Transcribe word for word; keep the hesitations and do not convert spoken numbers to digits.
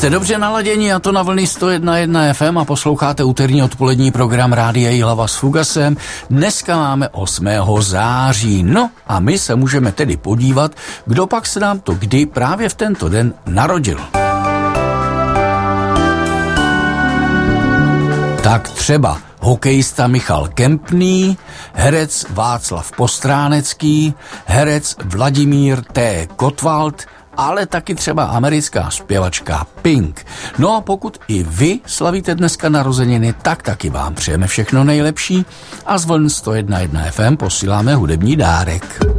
Jste dobře naladěni, a to na vlny sto jedna celá jedna F M, a posloucháte úterní odpolední program Rádia Jihlava s Fugasem. Dneska máme osmého září. No a my se můžeme tedy podívat, kdo pak se nám to kdy právě v tento den narodil. Tak třeba hokejista Michal Kempný, herec Václav Postránecký, herec Vladimír T. Gottwald, ale taky třeba americká zpěvačka Pink. No a pokud i vy slavíte dneska narozeniny, tak taky vám přejeme všechno nejlepší a z vln sto jedna celá jedna F M posíláme hudební dárek.